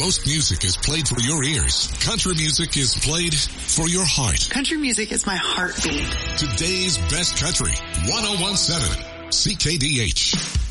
Most music is played for your ears. Country music is played for your heart. Country music is my heartbeat. Today's best country, 101.7 CKDH.